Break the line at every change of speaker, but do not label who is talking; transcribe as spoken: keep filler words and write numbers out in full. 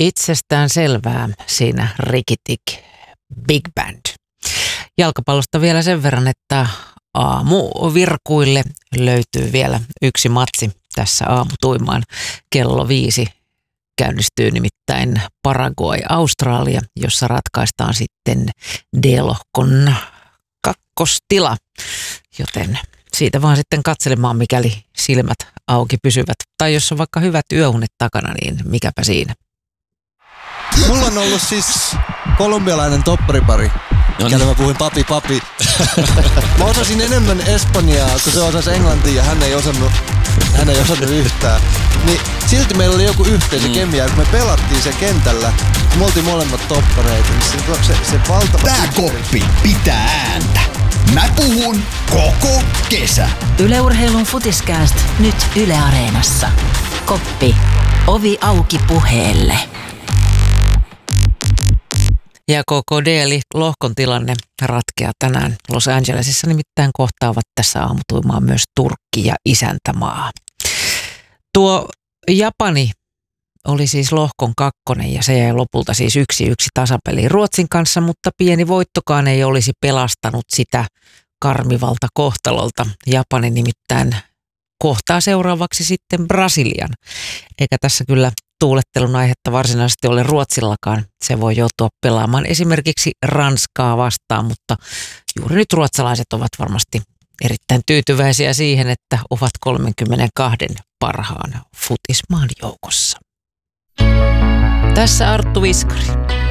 itsestään selvää siinä Rikitik Big Band. Jalkapallosta vielä sen verran, että aamuvirkuille löytyy vielä yksi matsi tässä aamutuimaan. Kello viisi käynnistyy nimittäin Paraguay-Australia, jossa ratkaistaan sitten D-lohkon kakkostila, joten siitä vaan sitten katselemaan, mikäli silmät auki pysyvät. Tai jos on vaikka hyvät yöunet takana, niin mikäpä siinä.
Mulla on ollut siis kolumbialainen topparipari, no niin. Mä puhuin papi papi. Mä osasin enemmän espanjaa, kun se osasi englantia ja hän ei osannut, hän ei osannut yhtään. Niin silti meillä oli joku yhteisö mm. kemia, kun me pelattiin se kentällä. Me oltiin molemmat toppareita, niin se, se, se valtava...
Tää koppi pitää ääntä. Mä puhun koko kesä.
Yle Urheilun Futiskääst nyt Yle Areenassa. Koppi. Ovi auki puheelle.
Ja koko D eli lohkon tilanne ratkeaa tänään Los Angelesissa, nimittäin kohtaavat tässä aamutuimaan myös Turkki ja isäntämaa. Tuo Japani oli siis lohkon kakkonen ja se jäi lopulta siis yksi yksi tasapeliin Ruotsin kanssa, mutta pieni voittokaan ei olisi pelastanut sitä karmivalta kohtalolta. Japani nimittäin kohtaa seuraavaksi sitten Brasilian, eikä tässä kyllä tuulettelun aihetta varsinaisesti ole Ruotsillakaan. Se voi joutua pelaamaan esimerkiksi Ranskaa vastaan, mutta juuri nyt ruotsalaiset ovat varmasti erittäin tyytyväisiä siihen, että ovat kolmekymmentäkaksi parhaan futismaan joukossa. Tässä Arttu Viskari.